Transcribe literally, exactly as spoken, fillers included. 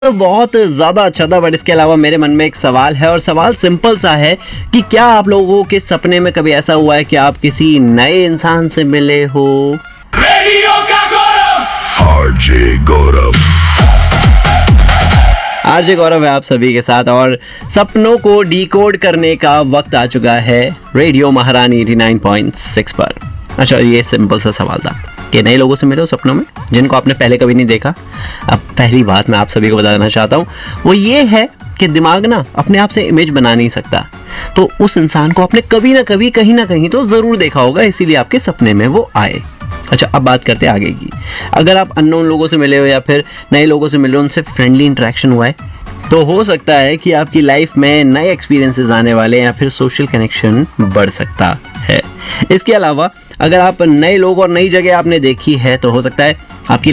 तो बहुत ज़्यादा अच्छा था, बट इसके अलावा मेरे मन में एक सवाल है और सवाल सिंपल सा है कि क्या आप लोगों के सपने में कभी ऐसा हुआ है कि आप किसी नए इंसान से मिले हो? रेडियो का गौरव आरजे गौरव आरजे गौरव है आप सभी के साथ और सपनों को डिकोड करने का वक्त आ चुका है रेडियो महारानी नवासी पॉइंट सिक्स पर। अच्छा, ये सिंपल सा सवाल था कि नए लोगों से मिले हो सपनों में जिनको आपने पहले कभी नहीं देखा। अब पहली बात मैं आप सभी को बताना चाहता हूँ वो ये है कि दिमाग ना अपने आप से इमेज बना नहीं सकता, तो उस इंसान को आपने कभी ना कभी कहीं ना कहीं तो ज़रूर देखा होगा, इसीलिए आपके सपने में वो आए। अच्छा, अब बात करते हैं आगे की। अगर आप अननोन लोगों से मिले हो या फिर नए लोगों से मिले हो, उनसे फ्रेंडली इंटरेक्शन हुआ है, तो हो सकता है कि आपकी लाइफ में नए एक्सपीरियंसेस आने वाले हैं या फिर सोशल कनेक्शन बढ़ सकता है। इसके अलावा अगर आप नए लोग और नई जगह आपने देखी है तो हो सकता है आपकी